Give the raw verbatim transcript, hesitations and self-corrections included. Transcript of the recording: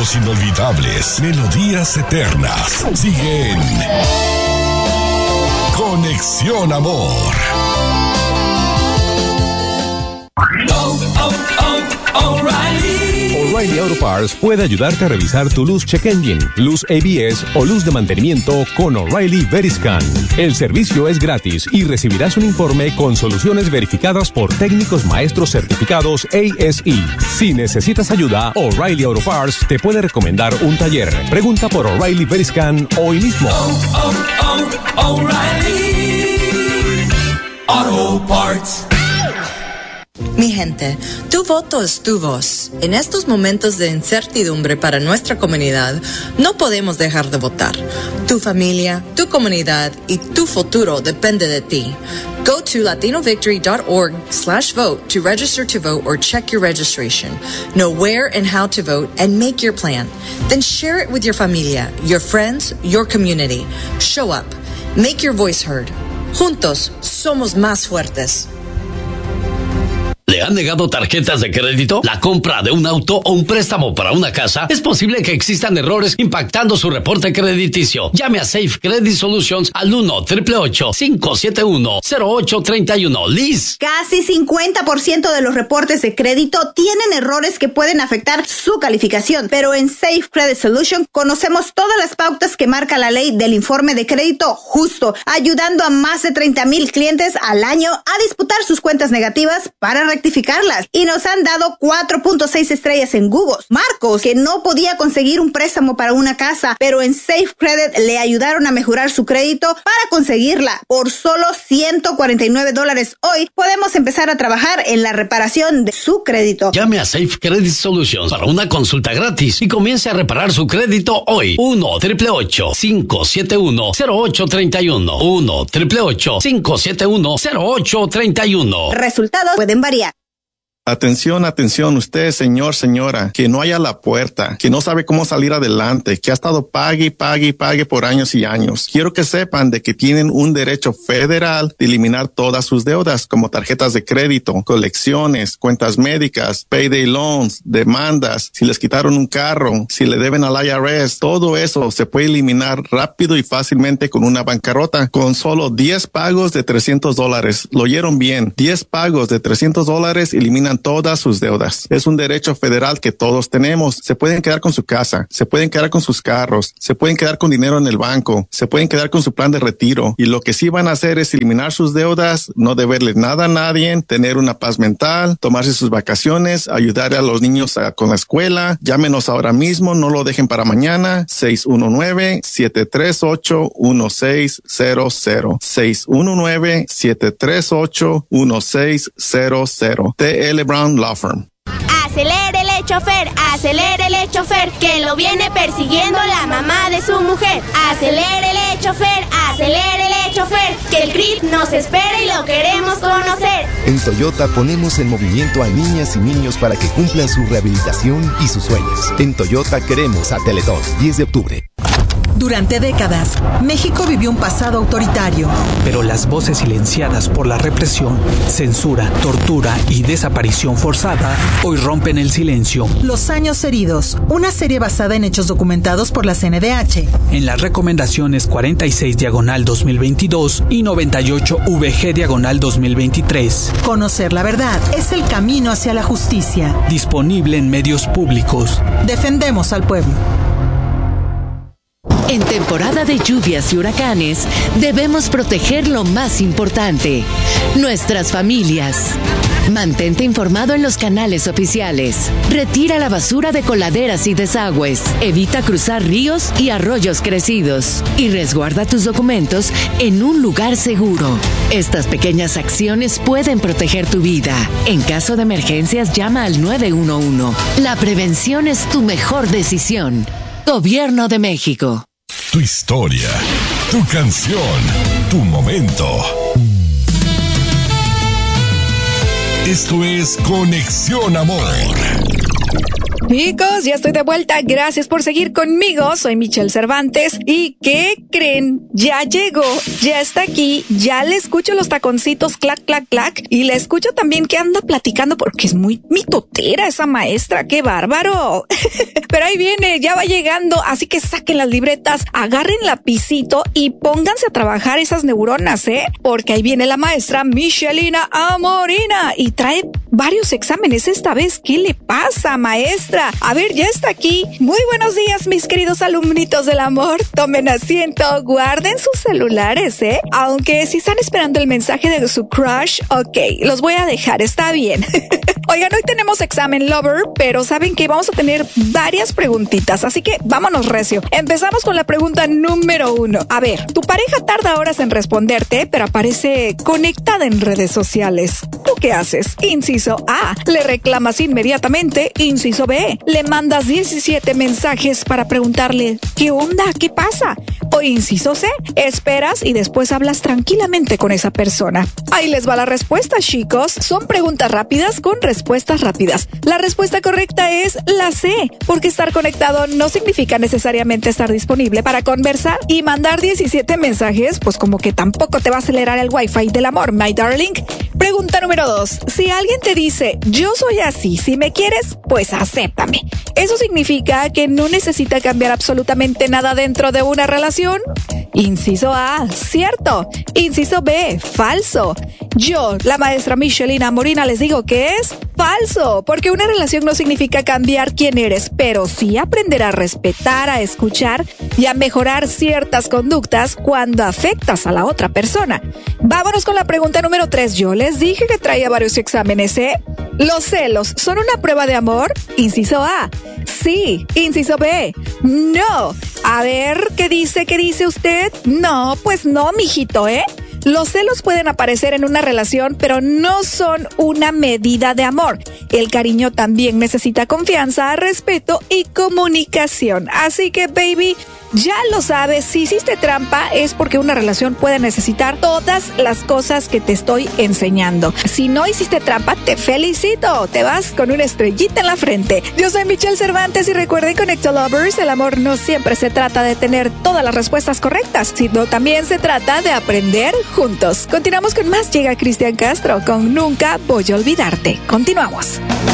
Recuerdos inolvidables, melodías eternas. Siguen Conexión Amor. Oh, oh, oh, O'Reilly. O'Reilly Auto Parts puede ayudarte a revisar tu luz check engine, luz A B S o luz de mantenimiento con O'Reilly Veriscan. El servicio es gratis y recibirás un informe con soluciones verificadas por técnicos maestros certificados A S E. Si necesitas ayuda, O'Reilly Auto Parts te puede recomendar un taller. Pregunta por O'Reilly Veriscan hoy mismo. Oh, oh, oh, O'Reilly Auto Parts. Mi gente, tu voto es tu voz. En estos momentos de incertidumbre para nuestra comunidad, no podemos dejar de votar. Tu familia, tu comunidad y tu futuro depende de ti. Go to latinovictory.org slash vote to register to vote or check your registration. Know where and how to vote and make your plan. Then share it with your familia, your friends, your community. Show up. Make your voice heard. Juntos, somos más fuertes. ¿Le han negado tarjetas de crédito? ¿La compra de un auto o un préstamo para una casa? Es posible que existan errores impactando su reporte crediticio. Llame a Safe Credit Solutions al uno, ocho ocho ocho, cinco siete uno, cero ocho tres uno. Liz. Casi cincuenta por ciento de los reportes de crédito tienen errores que pueden afectar su calificación, pero en Safe Credit Solutions conocemos todas las pautas que marca la ley del informe de crédito justo, ayudando a más de treinta mil clientes al año a disputar sus cuentas negativas para rectificarlas, y nos han dado cuatro punto seis estrellas en Google. Marcos, que no podía conseguir un préstamo para una casa, pero en Safe Credit le ayudaron a mejorar su crédito para conseguirla. Por solo ciento cuarenta y nueve dólares hoy, podemos empezar a trabajar en la reparación de su crédito. Llame a Safe Credit Solutions para una consulta gratis y comience a reparar su crédito hoy. uno, ocho ocho ocho, cinco siete uno, cero ocho tres uno. uno, ocho ocho ocho, cinco siete uno, cero ocho tres uno. Resultados pueden variar. Atención, atención, usted, señor, señora, que no haya la puerta, que no sabe cómo salir adelante, que ha estado pague y pague y pague por años y años. Quiero que sepan de que tienen un derecho federal de eliminar todas sus deudas, como tarjetas de crédito, colecciones, cuentas médicas, payday loans, demandas, si les quitaron un carro, si le deben al I R S, todo eso se puede eliminar rápido y fácilmente con una bancarrota, con solo diez pagos de trescientos dólares. Lo oyeron bien, diez pagos de trescientos dólares eliminan todas sus deudas. Es un derecho federal que todos tenemos. Se pueden quedar con su casa, se pueden quedar con sus carros, se pueden quedar con dinero en el banco, se pueden quedar con su plan de retiro, y lo que sí van a hacer es eliminar sus deudas, no deberle nada a nadie, tener una paz mental, tomarse sus vacaciones, ayudar a los niños a, con la escuela. Llámenos ahora mismo, no lo dejen para mañana. seis uno nueve, siete tres ocho, uno seis cero cero. seis uno nueve, siete tres ocho, uno seis cero cero. T L Brown Law Firm. Acelérele, chofer, acelérele, chofer, que lo viene persiguiendo la mamá de su mujer. Acelérele, chofer, acelérele, chofer, que el C R I T nos espera y lo queremos conocer. En Toyota ponemos en movimiento a niñas y niños para que cumplan su rehabilitación y sus sueños. En Toyota queremos a Teletón, diez de octubre. Durante décadas, México vivió un pasado autoritario. Pero las voces silenciadas por la represión, censura, tortura y desaparición forzada hoy rompen el silencio. Los años heridos, una serie basada en hechos documentados por la C N D H. En las recomendaciones cuarenta y seis diagonal dos mil veintidós y noventa y ocho V G diagonal dos mil veintitrés. Conocer la verdad es el camino hacia la justicia. Disponible en medios públicos. Defendemos al pueblo. En temporada de lluvias y huracanes, debemos proteger lo más importante, nuestras familias. Mantente informado en los canales oficiales. Retira la basura de coladeras y desagües. Evita cruzar ríos y arroyos crecidos. Y resguarda tus documentos en un lugar seguro. Estas pequeñas acciones pueden proteger tu vida. En caso de emergencias, llama al nueve uno uno. La prevención es tu mejor decisión. Gobierno de México. Tu historia, tu canción, tu momento. Esto es Conexión Amor. Chicos, ya estoy de vuelta. Gracias por seguir conmigo. Soy Michelle Cervantes. ¿Y qué creen? Ya llegó, ya está aquí. Ya le escucho los taconcitos clac, clac, clac. Y le escucho también que anda platicando porque es muy mitotera esa maestra. ¡Qué bárbaro! Pero ahí viene, ya va llegando. Así que saquen las libretas, agarren lapicito y pónganse a trabajar esas neuronas, ¿eh? Porque ahí viene la maestra Michelina Amorina y trae varios exámenes esta vez. ¿Qué le pasa, maestra? A ver, ya está aquí. Muy buenos días, mis queridos alumnitos del amor. Tomen asiento, guarden sus celulares, ¿eh? Aunque si están esperando el mensaje de su crush, ok, los voy a dejar, está bien. Oigan, hoy tenemos examen lover, pero saben que vamos a tener varias preguntitas, así que vámonos recio. Empezamos con la pregunta número uno. A ver, tu pareja tarda horas en responderte, pero aparece conectada en redes sociales. ¿Tú qué haces? Inciso A, le reclamas inmediatamente. Inciso B, le mandas diecisiete mensajes para preguntarle ¿qué onda? ¿Qué pasa? O inciso C, esperas y después hablas tranquilamente con esa persona. Ahí les va la respuesta, chicos. Son preguntas rápidas con respuestas rápidas. La respuesta correcta es la C, porque estar conectado no significa necesariamente estar disponible para conversar, y mandar diecisiete mensajes, pues como que tampoco te va a acelerar el wifi del amor, my darling. Pregunta número dos. Si alguien te dice, yo soy así, si me quieres, pues acéptame. ¿Eso significa que no necesita cambiar absolutamente nada dentro de una relación? Inciso A, cierto. Inciso B, falso. Yo, la maestra Michelina Amorina, les digo que es falso, porque una relación no significa cambiar quién eres, pero sí aprender a respetar, a escuchar y a mejorar ciertas conductas cuando afectas a la otra persona. Vámonos con la pregunta número tres. Yo les dije que traía varios exámenes, ¿eh? ¿Los celos son una prueba de amor? Inciso A, sí. Inciso B, no. A ver, ¿qué dice? ¿Qué dice usted? No, pues no, mijito, ¿eh? Los celos pueden aparecer en una relación, pero no son una medida de amor. El cariño también necesita confianza, respeto y comunicación. Así que, baby, ya lo sabes, si hiciste trampa es porque una relación puede necesitar todas las cosas que te estoy enseñando. Si no hiciste trampa, te felicito. Te vas con una estrellita en la frente. Yo soy Michelle Cervantes y recuerden, Connecto Lovers, el amor no siempre se trata de tener todas las respuestas correctas, sino también se trata de aprender juntos. Continuamos con más. Llega Cristian Castro con Nunca Voy a Olvidarte. Continuamos.